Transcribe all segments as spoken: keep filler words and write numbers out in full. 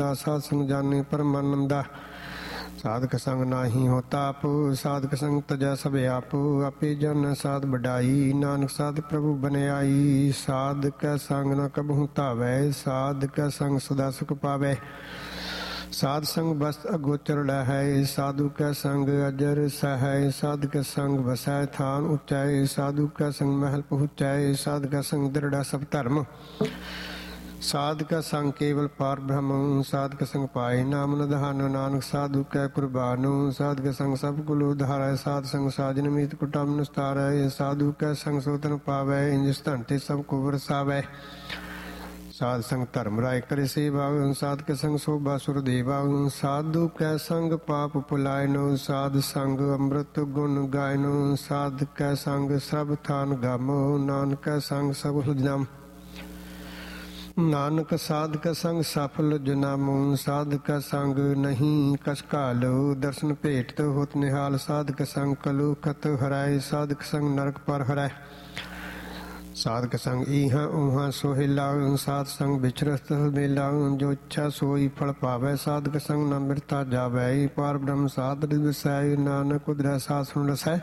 साध संग जाने परमानंदा। साधक संग नाही होता आपो, साधक संग तजै सब आपो। आपे जन साध बढ़ाई, नानक साध प्रभु बने आई। साध कै संग न कबहु तावै, साध कै संग सदा सुख पावै। साध संग बस अगोचर लहै, साधु कै संग अजर सहै। साध कै संग बसै थान उच्चै, साधु कै संग महल पहुँचै। साध कै संग दृढ़ सब धर्म, साध का संग केवल पार ब्रह्म। साध का संग पाए नाम निधान, नानक साधु कै कुर्बानो। साध का संग सब कुल उधारै, साध संग साजन मीत कुटुम निस्तारै। साधु कै संग सोतन पावै, जिस धनते सब को वरसावै। साध संग धर्म राय करे सेवा, साध के संग शोभा सुर देवा। साधु कै संग पाप पुलायनो, साध संग अमृत गुण गायनो। साध कै संग सब थान गामो, नानक कै संग सब हुजनाम। नानक साध का संग सफल जनामो, साध का संग नहीं कस कालो। दर्शन भेट तो होत निहाल, साध का संग कलु खत हराय। साध का संग नरक पर हराय, साध का संग इहाँ उहाँ सोहेला। साध संग बिचरत मेला, जो इच्छा सोई फल पावै। साध का संग न मृता जावै, पार ब्रह्म साध विसै। नानक उदरै साध सुन रसै,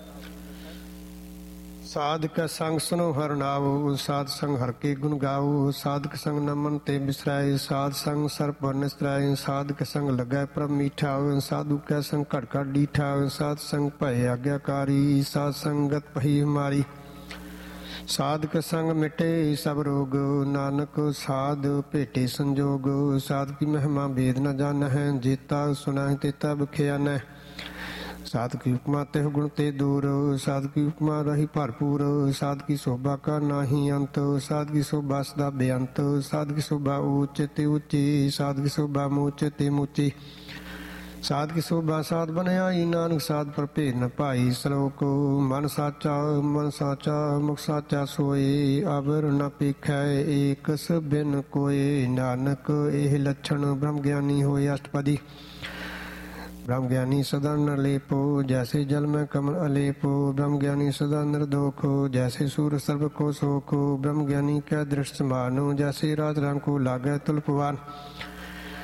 साध का संग सुनो हर नावो। साध संग हर के गुण गाओ, साध का संग न मन ते बिसराय। साध संग सर पर निस्त्राय, साध का संग लगै प्रभ मीठा। साधु कै संग घट घट डीठा, साध संग भय आज्ञाकारी। साध संगत पही हमारी, साध का संग मिटे सब रोग। नानक साध भेटे संजोग, साध की महिमा भेद न जान है। जेता सुना तेता बखिया न, साध की उपमा तेह गुण ते दूर। साध की उपमा रही भरपूर, साध की शोभा का नाही अंत। साध की शोभा सदा बेअंत, साध की शोभा ऊंच ते ऊंची। साध की शोभा मूच ते मूची, साध की शोभा साध बन आई। नानक साध पर भेद न पाई। श्लोक मन साचा मन साचा मुख साचा सोए। अवर न पेखै एकस बिन कोय, नानक एह लक्षण ब्रह्म ज्ञानी होए। अष्टपदी ब्रह्म ज्ञानी सदा निर्लेपो, जैसे जल में कमल अलेपो। ब्रह्म ज्ञानी सदा निर्दोखो, जैसे सूर्य सर्व को सोखो। ब्रह्म ज्ञानी कै दृष्ट समानो, जैसे राज रंग को लागै तुलपवान।